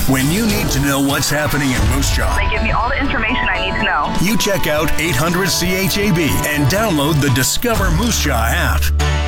When you need to know what's happening in Moose Jaw, They give me all the information I need to know. you check out 800 CHAB and download the Discover Moose Jaw app.